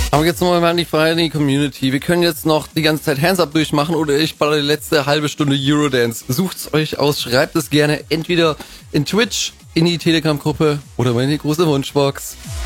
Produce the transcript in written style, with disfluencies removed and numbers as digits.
Aber jetzt nochmal an die Frage in die Community. Wir können jetzt noch die ganze Zeit Hands Up durchmachen oder ich baller die letzte halbe Stunde Eurodance. Sucht's euch aus, schreibt es gerne entweder in Twitch, in die Telegram-Gruppe oder mal in die große Wunschbox.